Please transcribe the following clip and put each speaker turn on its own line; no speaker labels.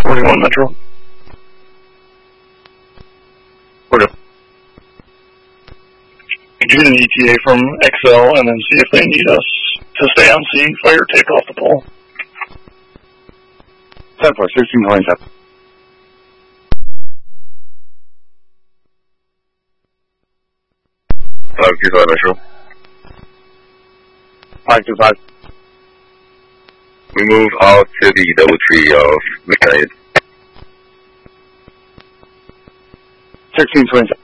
41 Metro.
Order.
Could you get an ETA from XL and then see if they need us to stay on scene, fire, take off the pole?
10-4, 1627. Hello, Q5 Metro. 525. We move out to the double tree of McKnight. 1627.